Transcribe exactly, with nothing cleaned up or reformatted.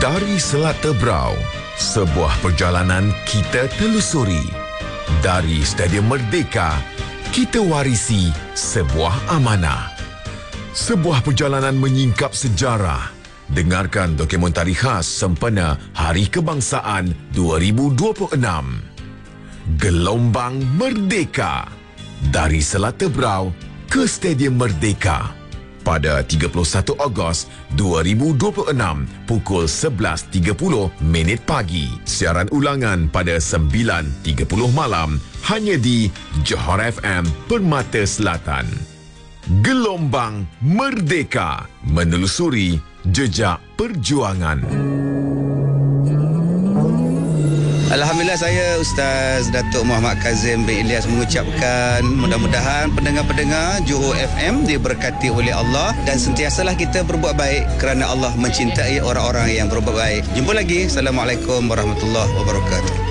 Dari Selat Tebrau, sebuah perjalanan kita telusuri. Dari Stadium Merdeka, kita warisi sebuah amanah. Sebuah perjalanan menyingkap sejarah. Dengarkan dokumentari khas sempena Hari Kebangsaan dua ribu dua puluh enam. Gelombang Merdeka. Dari Selat Tebrau ke Stadium Merdeka. Pada tiga puluh satu Ogos dua ribu dua puluh enam pukul sebelas tiga puluh minit pagi. Siaran ulangan pada sembilan tiga puluh malam hanya di Johor F M Permata Selatan. Gelombang Merdeka, menelusuri jejak perjuangan. Alhamdulillah, saya Ustaz Datuk Muhammad Kazim bin Ilyas mengucapkan mudah-mudahan pendengar-pendengar Johor F M diberkati oleh Allah dan sentiasalah kita berbuat baik kerana Allah mencintai orang-orang yang berbuat baik. Jumpa lagi. Assalamualaikum warahmatullahi wabarakatuh.